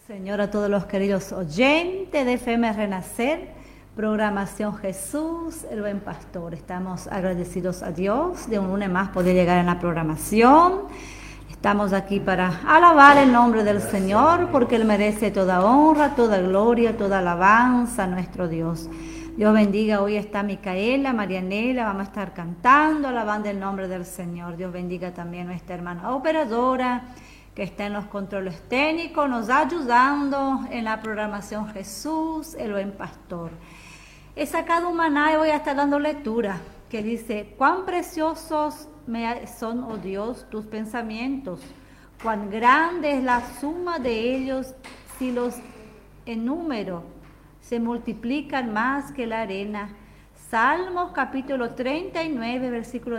Señor, a todos los queridos oyentes de FM Renacer, programación Jesús, el buen pastor. Estamos agradecidos a Dios de un lunes más poder llegar en la programación. Estamos aquí para alabar el nombre del Señor porque Él merece toda honra, toda gloria, toda alabanza a nuestro Dios. Dios bendiga, hoy está Micaela, Marianela, vamos a estar cantando, alabando el nombre del Señor. Dios bendiga también a nuestra hermana operadora, que está en los controles técnicos, nos ayudando en la programación Jesús, el buen pastor. He sacado un maná y voy a estar dando lectura, que dice: cuán preciosos son, oh Dios, tus pensamientos, cuán grande es la suma de ellos, si los enumero, se multiplican más que la arena. Salmos capítulo 39, versículo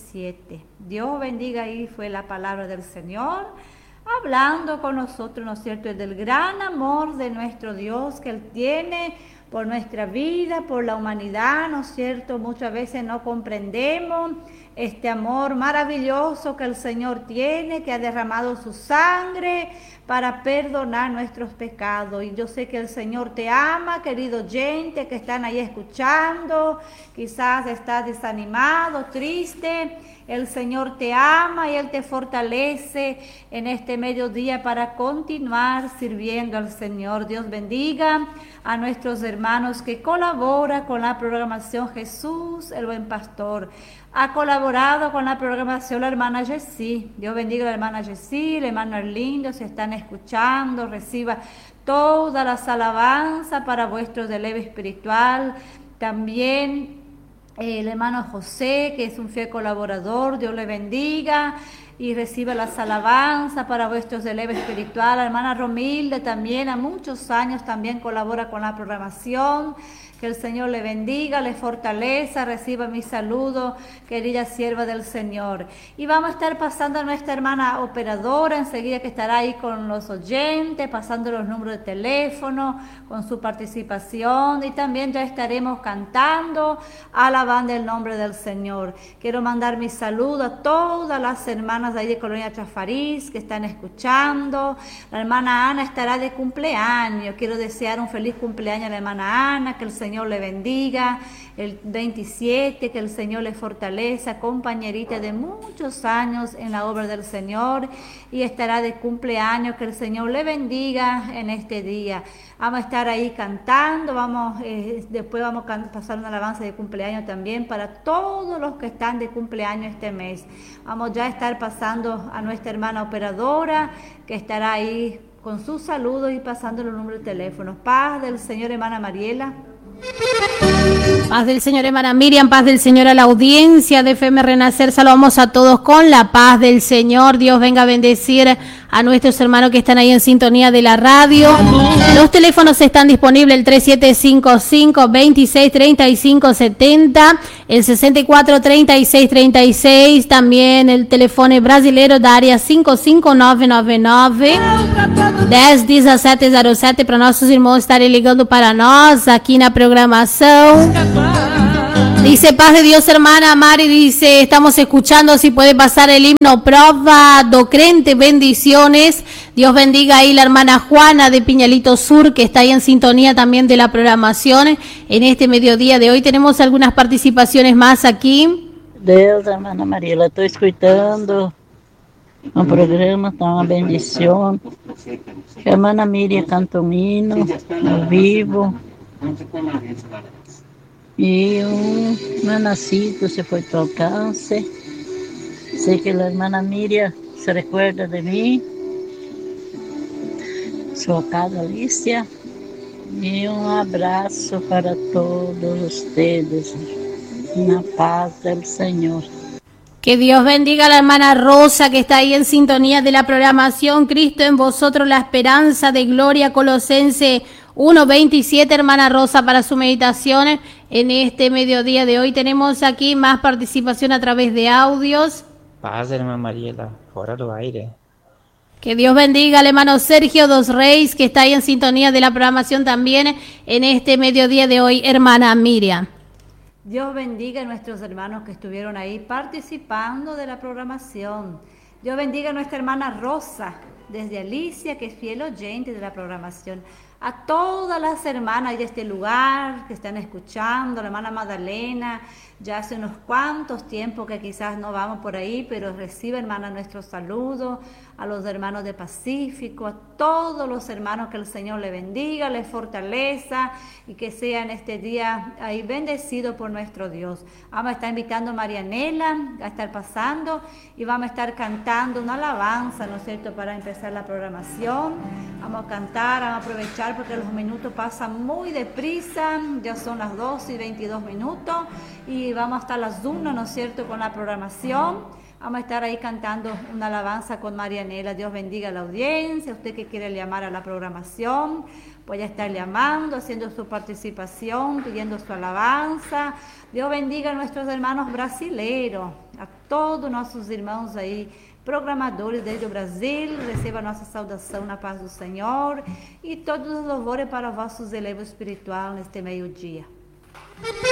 17. Dios bendiga, ahí fue la palabra del Señor, hablando con nosotros, ¿no es cierto?, del gran amor de nuestro Dios que Él tiene por nuestra vida, por la humanidad, ¿no es cierto? Muchas veces no comprendemos este amor maravilloso que el Señor tiene, que ha derramado su sangre para perdonar nuestros pecados. Y yo sé que el Señor te ama, querido oyente, que están ahí escuchando, quizás estás desanimado, triste. El Señor te ama y Él te fortalece en este mediodía para continuar sirviendo al Señor. Dios bendiga a nuestros hermanos que colaboran con la programación Jesús, el buen pastor. Ha colaborado con la programación la hermana Jessy. Dios bendiga a la hermana Jessy, el hermano Arlindo, si están escuchando, reciba todas las alabanzas para vuestro deleite espiritual. También el hermano José, que es un fiel colaborador, Dios le bendiga y reciba las alabanzas para vuestros deleites espiritual. La hermana Romilde también, a muchos años también colabora con la programación. Que el Señor le bendiga, le fortaleza, reciba mi saludo, querida sierva del Señor. Y vamos a estar pasando a nuestra hermana operadora, enseguida que estará ahí con los oyentes, pasando los números de teléfono, con su participación, y también ya estaremos cantando, alabando el nombre del Señor. Quiero mandar mi saludo a todas las hermanas de ahí de Colonia Chafariz que están escuchando. La hermana Ana estará de cumpleaños. Quiero desear un feliz cumpleaños a la hermana Ana, que el Señor le bendiga, el 27, que el Señor le fortaleza, compañerita de muchos años en la obra del Señor, y estará de cumpleaños, que el Señor le bendiga en este día. Vamos a estar ahí cantando, después vamos a pasar una alabanza de cumpleaños también para todos los que están de cumpleaños este mes. Vamos ya a estar pasando a nuestra hermana operadora, que estará ahí con sus saludos y pasando los números de teléfono. Paz del Señor, hermana Mariela. Paz del Señor, hermana Miriam, paz del Señor a la audiencia de FM Renacer. Saludamos a todos con la paz del Señor. Dios venga a bendecir a nuestros hermanos que están ahí en sintonía de la radio. Los teléfonos están disponibles, el 3755-263570, el 643636, también el teléfono brasileiro da área 55999 101707 para nossos irmãos estarem ligando para nós aqui na programação. Dice: paz de Dios, hermana Mari, dice, estamos escuchando, si puede pasar el himno Prova do Crente, bendiciones. Dios bendiga ahí la hermana Juana de Piñalito Sur, que está ahí en sintonía también de la programación en este mediodía de hoy. Tenemos algunas participaciones más aquí. Deus, hermana Mariela, estou escutando o programa, está uma bendição. A hermana Miriam canta um hino ao vivo. E um nanacito se foi para o câncer. Sei que a hermana Miriam se recuerda de mim. Sua casa Alicia. E um abraço para todos ustedes. Na paz del Señor. Que Dios bendiga a la hermana Rosa, que está ahí en sintonía de la programación. Cristo en vosotros, la esperanza de gloria, Colosense 1:27, hermana Rosa, para su meditación en este mediodía de hoy. Tenemos aquí más participación a través de audios. Paz, hermana Mariela, fuera do aire. Que Dios bendiga al hermano Sergio Dos Reis, que está ahí en sintonía de la programación también en este mediodía de hoy, hermana Miriam. Dios bendiga a nuestros hermanos que estuvieron ahí participando de la programación. Dios bendiga a nuestra hermana Rosa, desde Alicia, que es fiel oyente de la programación, a todas las hermanas de este lugar que están escuchando, la hermana Magdalena, ya hace unos cuantos tiempos que quizás no vamos por ahí, pero recibe, hermana, nuestro saludo, a los hermanos de Pacífico, a todos los hermanos, que el Señor le bendiga, le fortaleza y que sean este día ahí bendecidos por nuestro Dios. Vamos a estar invitando a Marianela a estar pasando y vamos a estar cantando una alabanza, ¿no es cierto?, para empezar la programación. Vamos a cantar, vamos a aprovechar porque los minutos pasan muy deprisa, ya son las 12:22 y vamos hasta las 1, ¿no es cierto?, con la programación. Vamos a estar ahí cantando una alabanza con Marianela. Dios bendiga a la audiencia. Usted que quiere llamar a la programación, puede estar llamando, haciendo su participación, pidiendo su alabanza. Dios bendiga a nuestros hermanos brasileiros, a todos nuestros irmãos aí, programadores desde o Brasil. Receba a nossa saudação na paz do Senhor e todos os louvores para vossos elevos espiritual neste meio-dia.